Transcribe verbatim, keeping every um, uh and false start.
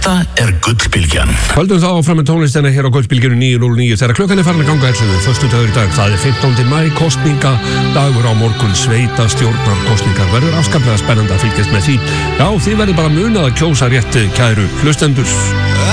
Þetta er Gullbylgjan. Höldum þá áfram með tónlistina hér á Gullbylgjunni níu núll níu þegar klukkan er farin að ganga ellefu, föstudagur í dag. Það er fimmtándi maí, kosninga dagur á morgun, sveita stjórnar kosningar. Verður afskaplega spennandi að fylgjast með því. Já, þið verður bara munað að kjósa rétt, kæru hlustendur.